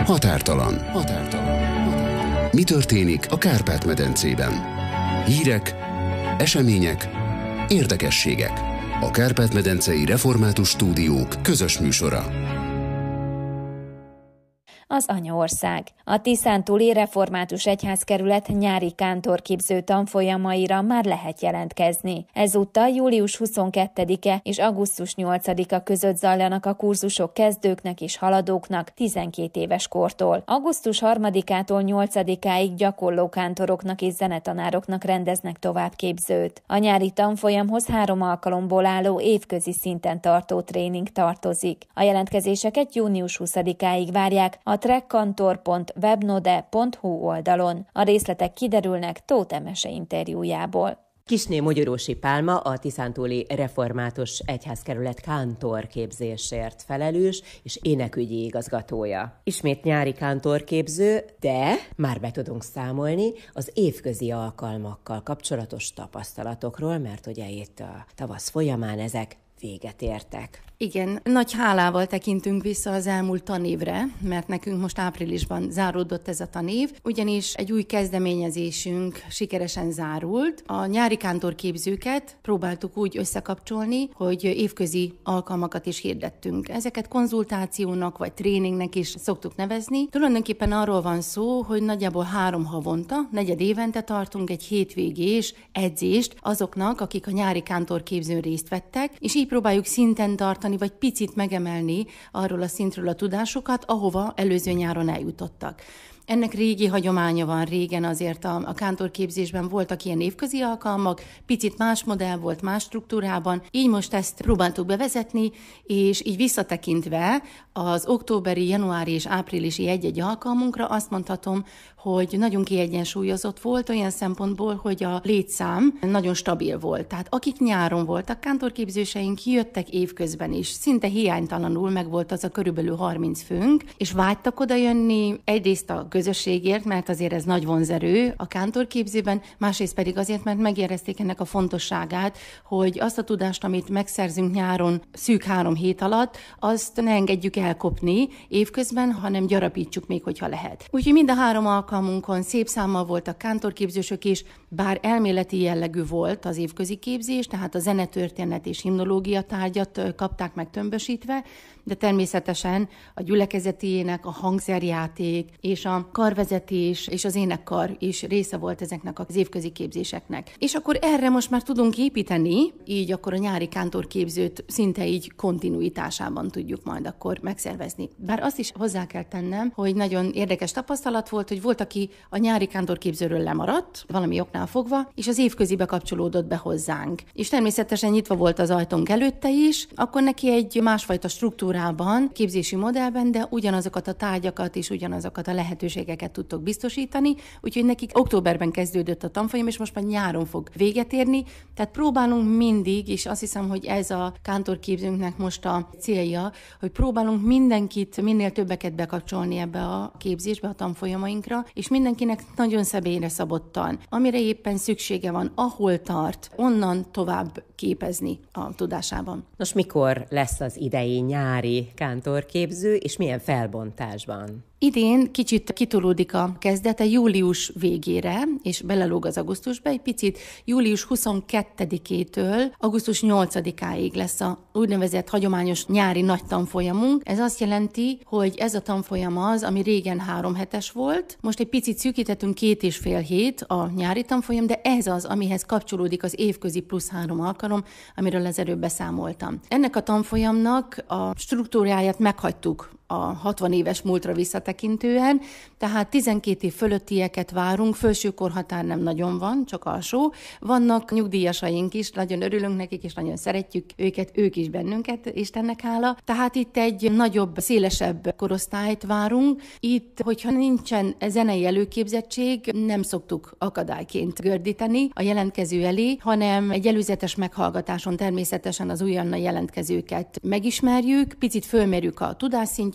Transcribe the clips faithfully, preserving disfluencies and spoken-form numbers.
Határtalan. Határtalan. Mi történik a Kárpát-medencében? Hírek, események, érdekességek. A Kárpát-medencei Református Stúdiók közös műsora. Az anyaország. A Tiszántúli Református Egyházkerület nyári kántorképző tanfolyamaira már lehet jelentkezni. Ezúttal július huszonkettedike és augusztus nyolcadika között zajlanak a kurzusok kezdőknek és haladóknak tizenkét éves kortól. augusztus harmadikától nyolcadikáig gyakorló kántoroknak és zenetanároknak rendeznek továbbképzőt. A nyári tanfolyamhoz három alkalomból álló évközi szinten tartó tréning tartozik. A jelentkezéseket június huszadikáig várják a trekkantor pont webnode pont hu oldalon. A részletek kiderülnek Tóth Emese interjújából. Kissné Mogyorósi Pálma a Tiszántúli Református Egyházkerület kántorképzésért felelős és énekügyi igazgatója. Ismét nyári kántorképző, de már be tudunk számolni az évközi alkalmakkal kapcsolatos tapasztalatokról, mert ugye itt a tavasz folyamán ezek véget értek. Igen, nagy hálával tekintünk vissza az elmúlt tanévre, mert nekünk most áprilisban záródott ez a tanév, ugyanis egy új kezdeményezésünk sikeresen zárult. A nyári kántorképzőket próbáltuk úgy összekapcsolni, hogy évközi alkalmakat is hirdettünk. Ezeket konzultációnak vagy tréningnek is szoktuk nevezni. Tulajdonképpen arról van szó, hogy nagyjából három havonta, negyed évente tartunk egy hétvégés edzést azoknak, akik a nyári kántorképzőn részt vettek, és így próbáljuk szinten tartani, vagy picit megemelni arról a szintről a tudásukat, ahova előző nyáron eljutottak. Ennek régi hagyománya van, régen azért a, a kántorképzésben voltak ilyen évközi alkalmak, picit más modell volt, más struktúrában, így most ezt próbáltuk bevezetni, és így visszatekintve az októberi, januári és áprilisi egy-egy alkalmunkra azt mondhatom, hogy nagyon kiegyensúlyozott volt olyan szempontból, hogy a létszám nagyon stabil volt. Tehát akik nyáron voltak kántorképzőseink, jöttek évközben is, szinte hiánytalanul meg volt az a körülbelül harminc főnk, és vágytak oda jönni egyrészt a közösségért, mert azért ez nagy vonzerő a kántorképzőben, másrészt pedig azért, mert megérezték ennek a fontosságát, hogy azt a tudást, amit megszerzünk nyáron szűk három hét alatt, azt ne engedjük elkopni évközben, hanem gyarapítsuk még, hogyha lehet. Úgyhogy mind a három alkalmunkon szép számmal voltak kántorképzősök is, bár elméleti jellegű volt az évközi képzés, tehát a zenetörténet és himnológia tárgyat kapták meg tömbösítve, de természetesen a gyülekezetiének a hangszerjáték és a karvezetés és az énekkar is része volt ezeknek az évközi képzéseknek. És akkor erre most már tudunk építeni, így akkor a nyári kántorképzőt szinte így kontinuitásában tudjuk majd akkor megszervezni. Bár azt is hozzá kell tennem, hogy nagyon érdekes tapasztalat volt, hogy volt, aki a nyári kántorképzőről lemaradt, valami oknál fogva, és az évközibe kapcsolódott be hozzánk. És természetesen nyitva volt az ajtónk előtte is, akkor neki egy másfajta struktúrában, képzési modellben, de ugyanazokat a tárgyakat és ugyanazokat a lehetőségeket tudtok biztosítani, úgyhogy nekik októberben kezdődött a tanfolyam, és most már nyáron fog véget érni, tehát próbálunk mindig, és azt hiszem, hogy ez a kántorképzőnknek most a célja, hogy próbálunk mindenkit, minél többeket bekapcsolni ebbe a képzésbe, a tanfolyamainkra, és mindenkinek nagyon személyre szabottan, amire éppen szüksége van, ahol tart, onnan tovább képezni a tudásában. Nos, mikor lesz az idei nyári kántorképző, és milyen felbontásban? Idén kicsit kitolódik a kezdete július végére, és belelóg az augusztusba, egy picit július huszonkettedikétől augusztus nyolcadikáig lesz a úgynevezett hagyományos nyári nagy tanfolyamunk. Ez azt jelenti, hogy ez a tanfolyam az, ami régen három hetes volt, most egy picit szűkítettünk két és fél hét a nyári tanfolyam, de ez az, amihez kapcsolódik az évközi plusz három alkalom, amiről az előbb beszámoltam. Ennek a tanfolyamnak a struktúráját meghagytuk a hatvan éves múltra visszatekintően, tehát tizenkét év fölöttieket várunk, felső korhatár nem nagyon van, csak alsó. Vannak nyugdíjasaink is, nagyon örülünk nekik, és nagyon szeretjük őket, ők is bennünket, Istennek hála. Tehát itt egy nagyobb, szélesebb korosztályt várunk. Itt, hogyha nincsen zenei előképzettség, nem szoktuk akadályként gördíteni a jelentkező elé, hanem egy előzetes meghallgatáson természetesen az újonnan jelentkezőket megismerjük, picit fölmérjük a tudásszintjüket,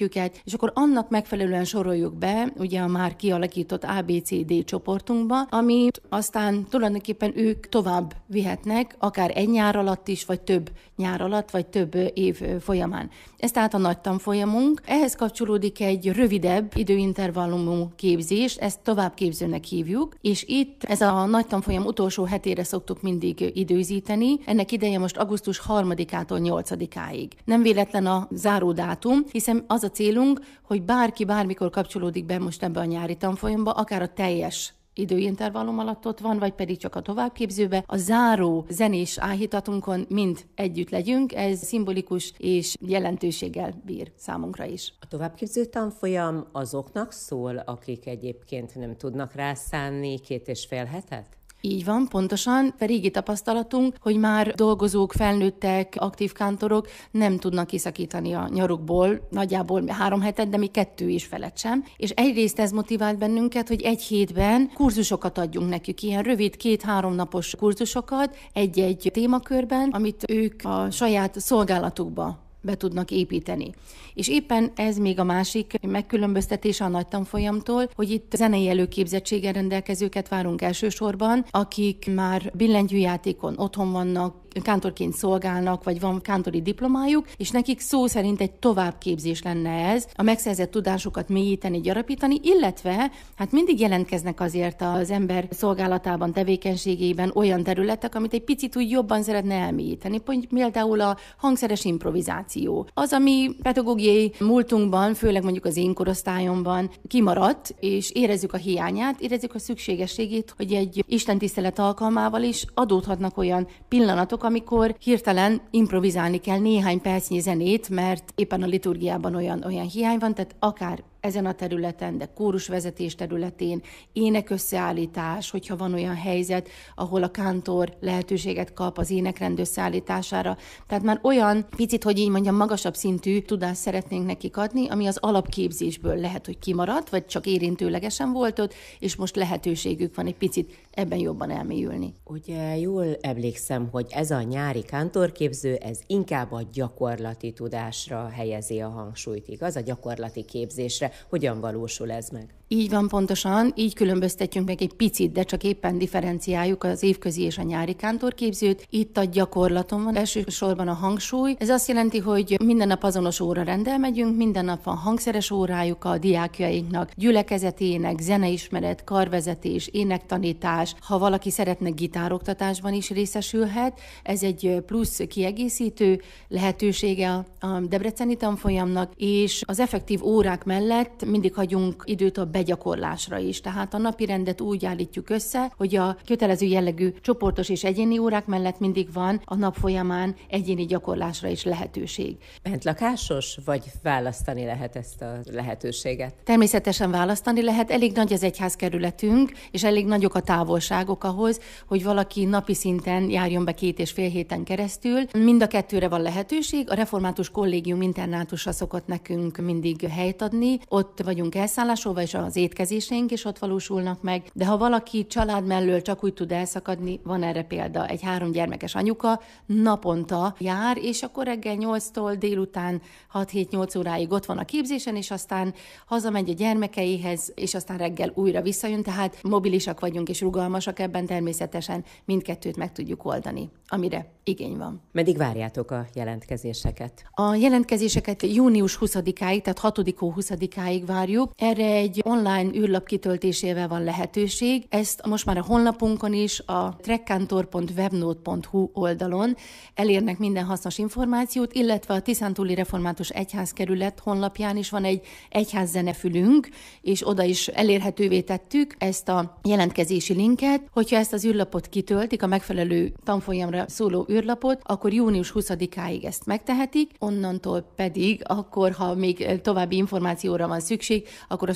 szintjüket, és akkor annak megfelelően soroljuk be, ugye a már kialakított á bé cé dé csoportunkba, amit aztán tulajdonképpen ők tovább vihetnek, akár egy nyár alatt is, vagy több nyár alatt, vagy több év folyamán. Ez tehát a nagy tanfolyamunk. Ehhez kapcsolódik egy rövidebb időintervallumú képzés, ezt továbbképzőnek hívjuk, és itt ez a nagy tanfolyam utolsó hetére szoktuk mindig időzíteni. Ennek ideje most augusztus harmadikától nyolcadikáig. Nem véletlen a záró dátum, hiszen az a célunk, hogy bárki bármikor kapcsolódik be most ebbe a nyári tanfolyamba, akár a teljes időintervallum alatt ott van, vagy pedig csak a továbbképzőbe. A záró zenés áhítatunkon mind együtt legyünk, ez szimbolikus és jelentőséggel bír számunkra is. A továbbképző tanfolyam azoknak szól, akik egyébként nem tudnak rászánni két és fél hetet? Így van, pontosan. A régi tapasztalatunk, hogy már dolgozók, felnőttek, aktív kántorok nem tudnak kiszakítani a nyarukból, nagyjából három hetet, de mi kettő is felett sem. És egyrészt ez motivált bennünket, hogy egy hétben kurzusokat adjunk nekük, ilyen rövid két-három napos kurzusokat egy-egy témakörben, amit ők a saját szolgálatukba be tudnak építeni. És éppen ez még a másik megkülönböztetése a nagy tanfolyamtól, hogy itt zenei előképzettséggel rendelkezőket várunk elsősorban, akik már billentyűjátékon otthon vannak, kántorként szolgálnak, vagy van kántori diplomájuk, és nekik szó szerint egy továbbképzés lenne ez, a megszerzett tudásukat mélyíteni, gyarapítani, illetve hát mindig jelentkeznek azért az ember szolgálatában, tevékenységében olyan területek, amit egy picit úgy jobban szeretne elmélyíteni. Például a hangszeres improvizáció. Az, ami pedagógiai múltunkban, főleg mondjuk az én korosztályomban kimaradt, és érezzük a hiányát, érezzük a szükségességét, hogy egy istentisztelet alkalmával is adódhatnak olyan pillanatok, amikor hirtelen improvizálni kell néhány percnyi zenét, mert éppen a liturgiában olyan, olyan hiány van, tehát akár ezen a területen, de kórusvezetés területén, énekösszeállítás, hogyha van olyan helyzet, ahol a kántor lehetőséget kap az énekrend összeállítására. Tehát már olyan picit, hogy így mondjam, magasabb szintű tudást szeretnénk nekik adni, ami az alapképzésből lehet, hogy kimaradt, vagy csak érintőlegesen volt ott, és most lehetőségük van egy picit ebben jobban elmélyülni. Ugye jól emlékszem, hogy ez a nyári kántorképző, ez inkább a gyakorlati tudásra helyezi a hangsúlyt, igaz? A gyakorlati képzésre. Hogyan valósul ez meg? Így van, pontosan, így különböztetjünk meg egy picit, de csak éppen differenciáljuk az évközi és a nyári kántorképzőt. Itt a gyakorlaton van elsősorban a hangsúly. Ez azt jelenti, hogy minden nap azonos óra rendel megyünk, minden nap van hangszeres órájuk a diákjainknak, gyülekezetének, zeneismeret, karvezetés, énektanítás. Ha valaki szeretne gitároktatásban is részesülhet, ez egy plusz kiegészítő lehetősége a debreceni tanfolyamnak, és az effektív órák mellett mindig hagyunk időt a begyakorlásra is. Tehát a napi rendet úgy állítjuk össze, hogy a kötelező jellegű csoportos és egyéni órák mellett mindig van a nap folyamán egyéni gyakorlásra is lehetőség. Bentlakásos, vagy választani lehet ezt a lehetőséget? Természetesen választani lehet. Elég nagy az egyházkerületünk, és elég nagyok a távolságok ahhoz, hogy valaki napi szinten járjon be két és fél héten keresztül. Mind a kettőre van lehetőség. A Református Kollégium internátusa szokott nekünk mindig helyt adni. Ott vagyunk elszállásolva, és az étkezéseink is ott valósulnak meg. De ha valaki család mellől csak úgy tud elszakadni, van erre példa, egy három gyermekes anyuka naponta jár, és akkor reggel nyolctól délután hat-hét-nyolc óráig ott van a képzésen, és aztán hazamegy a gyermekeihez, és aztán reggel újra visszajön, tehát mobilisak vagyunk és rugalmasak ebben, természetesen mindkettőt meg tudjuk oldani, amire igény van. Meddig várjátok a jelentkezéseket? A jelentkezéseket június huszadikáig, tehát hatodika huszadikáig várjuk. Erre egy online űrlap kitöltésével van lehetőség. Ezt most már a honlapunkon is, a trekkantor pont webnode pont hu oldalon elérnek minden hasznos információt, illetve a Tiszántúli Református Egyházkerület honlapján is van egy egyházzenefülünk, és oda is elérhetővé tettük ezt a jelentkezési linket. Hogyha ezt az űrlapot kitöltik, a megfelelő tanfolyamra szóló űrlapot, akkor június huszadikáig ezt megtehetik, onnantól pedig, akkor, ha még további információra van szükség, akkor a saját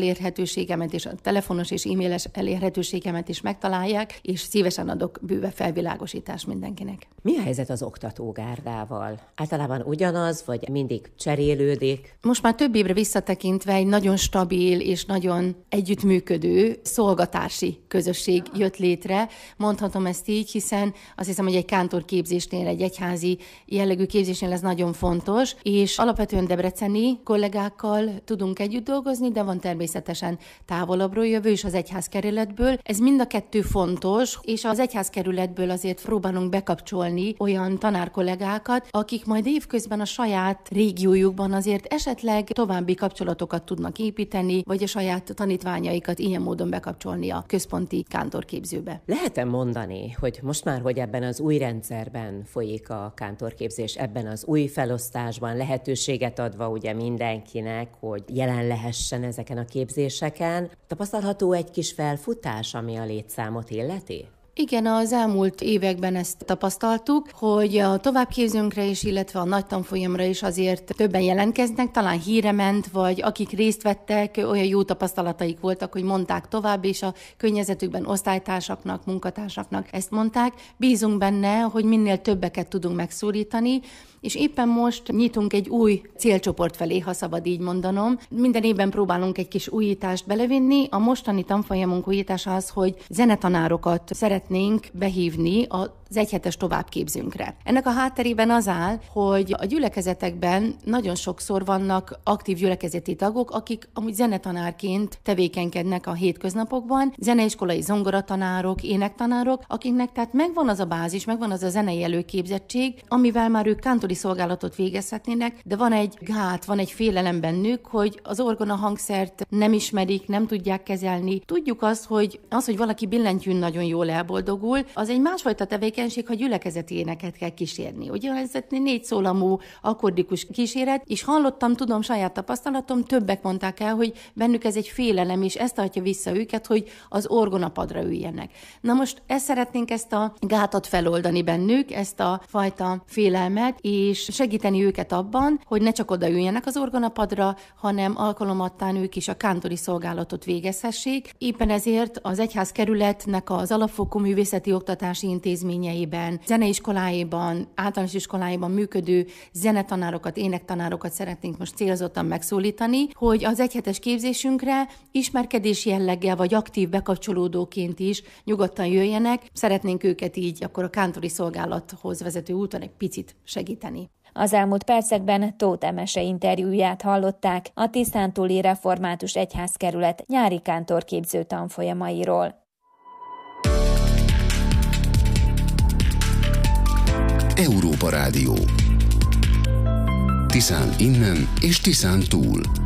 elérhetőségemet és a telefonos és e-mailes elérhetőségemet is megtalálják, és szívesen adok bőve felvilágosítást mindenkinek. Mi a helyzet az oktatógárdával? Általában ugyanaz, vagy mindig cserélődik? Most már több évre visszatekintve egy nagyon stabil és nagyon együttműködő szolgatársi közösség jött létre. Mondhatom ezt így, hiszen azt hiszem, hogy egy kántorképzésnél, egy egyházi jellegű képzésnél ez nagyon fontos, és alapvetően debreceni kollégákkal tudunk együtt dolgozni, de van természetesen távolabbról jövő is az egyházkerületből. Ez mind a kettő fontos, és az egyházkerületből azért próbálunk bekapcsolni olyan tanárkollégákat, akik majd évközben a saját régiójukban azért esetleg további kapcsolatokat tudnak építeni, vagy a saját tanítványaikat ilyen módon bekapcsolni a központi kántorképzőbe. Lehet-e mondani, hogy most már, hogy ebben az új rendszerben folyik a kántorképzés, ebben az új felosztásban lehetőséget adva ugye mindenkinek, hogy jelen lehessen ezeken a képzéseken, tapasztalható egy kis felfutás, ami a létszámot illeti? Igen, az elmúlt években ezt tapasztaltuk, hogy a továbbképzőnkre is, illetve a nagy tanfolyamra is azért többen jelentkeznek, talán híre ment, vagy akik részt vettek, olyan jó tapasztalataik voltak, hogy mondták tovább, és a környezetükben osztálytársaknak, munkatársaknak ezt mondták. Bízunk benne, hogy minél többeket tudunk megszólítani, és éppen most nyitunk egy új célcsoport felé, ha szabad így mondanom. Minden évben próbálunk egy kis újítást belevinni. A mostani tanfolyamunk újítása az, hogy zenetanárokat szeretnénk behívni a az egyhetes továbbképzőnkre. Ennek a hátterében az áll, hogy a gyülekezetekben nagyon sokszor vannak aktív gyülekezeti tagok, akik amúgy zenetanárként tevékenykednek a hétköznapokban, zeneiskolai zongoratanárok, énektanárok, akiknek tehát megvan az a bázis, megvan az a zenei előképzettség, amivel már ők kántori szolgálatot végezhetnének, de van egy gát, van egy félelem bennük, hogy az orgona hangszert nem ismerik, nem tudják kezelni. Tudjuk azt, hogy az, hogy valaki billentyűn nagyon jól elboldogul, az egy másfajta tevékenység, ha gyülekezeti éneket kell kísérni. Ugye ez egy négy szólamú akkordikus kíséret, és hallottam, tudom, saját tapasztalatom, többek mondták el, hogy bennük ez egy félelem, és ezt tartja vissza őket, hogy az orgonapadra üljenek. Na most ezt szeretnénk ezt a gátat feloldani bennük, ezt a fajta félelmet, és segíteni őket abban, hogy ne csak odaüljenek az orgonapadra, hanem alkalomattán ők is a kántori szolgálatot végezhessék. Éppen ezért az egyházkerületnek az alapfokú művészeti oktatási intézménye zeneiskoláiban, általános iskoláiban működő zenetanárokat, énektanárokat szeretnénk most célzottan megszólítani, hogy az egyhetes képzésünkre ismerkedés jelleggel vagy aktív bekapcsolódóként is nyugodtan jöjjenek. Szeretnénk őket így akkor a kántori szolgálathoz vezető úton egy picit segíteni. Az elmúlt percekben Tóth Emese interjúját hallották a Tiszántúli Református Egyházkerület nyári kántorképző tanfolyamairól. Európa Rádió. Tiszán innen és Tiszán túl.